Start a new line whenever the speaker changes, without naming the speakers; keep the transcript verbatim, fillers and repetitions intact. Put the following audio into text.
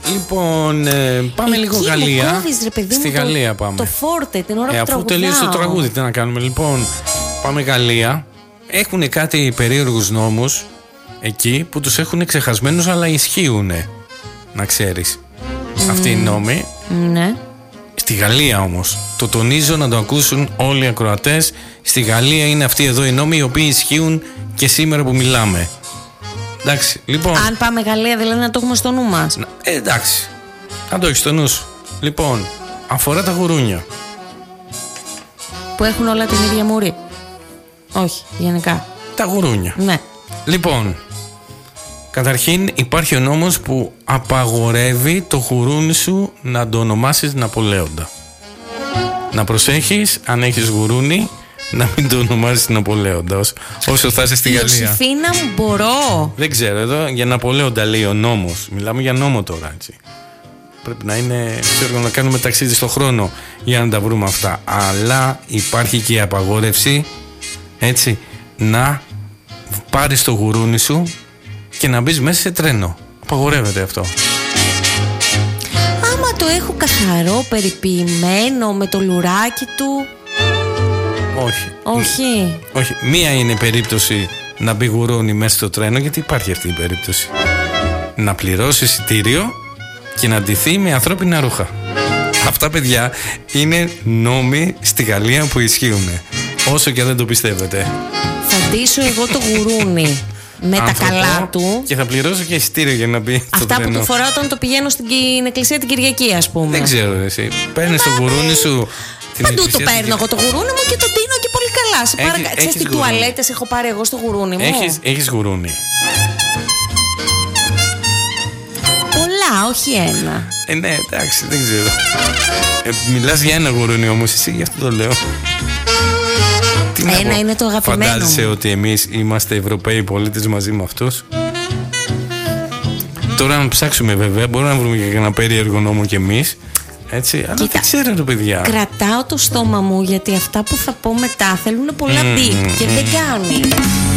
Λοιπόν, ε, πάμε
Εκεί
λίγο
μου
Γαλλία.
κόβεις, ρε παιδί μου,
Στη
το,
Γαλλία πάμε.
Το φόρτε, την ώρα
Ε,
που
αφού
τραγουδάω.
τελείωσε το τραγούδι, τι να κάνουμε. Λοιπόν, πάμε Γαλλία. Έχουν κάτι περίεργους νόμους εκεί που τους έχουν ξεχασμένους, αλλά ισχύουν. Να ξέρεις. Mm. Αυτοί οι νόμοι.
Ναι.
Στη Γαλλία όμως. Το τονίζω να το ακούσουν όλοι οι ακροατές. Στη Γαλλία είναι αυτοί εδώ οι νόμοι οι οποίοι ισχύουν και σήμερα που μιλάμε. Εντάξει, λοιπόν.
Αν πάμε Γαλλία, δηλαδή να το έχουμε στο νου μας.
Ε, εντάξει. Αν το έχεις στο νου σου. Λοιπόν, αφορά τα γουρούνια.
Που έχουν όλα την ίδια μουρή. Όχι, γενικά.
Τα γουρούνια.
Ναι.
Λοιπόν, καταρχήν υπάρχει ο νόμος που απαγορεύει το γουρούνι σου να το ονομάσεις Ναπολέοντα. Να προσέχεις, αν έχεις γουρούνι, να μην το ονομάσεις Ναπολέοντα όσο, όσο θα είσαι στη Γαλλία.
Ιωσήφίνα μου, μπορώ.
Δεν ξέρω, εδώ για Ναπολέοντα λέει ο νόμος. Μιλάμε για νόμο τώρα, έτσι. Πρέπει να είναι, ξέρω, να κάνουμε ταξίδι στον χρόνο για να τα βρούμε αυτά. Αλλά υπάρχει και η απαγόρευση, έτσι, να πάρεις το γουρούνι σου και να μπεις μέσα σε τρένο. Απαγορεύεται αυτό.
Άμα το έχω καθαρό, περιποιημένο, με το λουράκι του.
Όχι.
Όχι.
Όχι. Μία είναι περίπτωση να μπει γουρούνι μέσα στο τρένο, γιατί υπάρχει αυτή η περίπτωση. Να πληρώσει εισιτήριο και να ντυθεί με ανθρώπινα ρούχα. Αυτά, παιδιά, είναι νόμοι στη Γαλλία που ισχύουν. Όσο και αν δεν το πιστεύετε.
Θα ντύσω εγώ το γουρούνι με
Άνθρωπο,
τα καλά του.
Και θα πληρώσω και εισιτήριο για να μπει στο
Αυτά
τρένο.
που του φοράω όταν το πηγαίνω στην εκκλησία την Κυριακή, ας πούμε.
Δεν ξέρω, εσύ. Παίρνει το γουρούνι σου. Την
Παντού το
εκκλησία
παίρνω
την...
εγώ το γουρούνι μου και το ντύνω και πολύ καλά. Σε
Έχεις-
παρακα... Ξέρεις
έχεις
τι
γουρούνι.
τουαλέτες έχω πάρει εγώ στο γουρούνι μου.
Έχεις, έχεις γουρούνι.
Πολλά, όχι ένα.
Ε, ναι, εντάξει, δεν ξέρω. Ε, μιλάς για ένα γουρούνι όμως, εσύ, γι' αυτό το λέω. Τι να
Ένα
πω,
είναι το αγαπημένο
φαντάζεσαι
μου.
ότι εμείς είμαστε Ευρωπαίοι πολίτες μαζί με αυτούς? Τώρα να ψάξουμε βέβαια, μπορούμε να βρούμε και ένα περίεργο νόμο κι εμείς. Έτσι, αλλά
Κοίτα,
δεν ξέρω, ρε παιδιά.
Κρατάω το στόμα μου γιατί αυτά που θα πω μετά θέλουν πολλά
Mm,
μπιπ
mm,
και
mm.
δεν κάνει.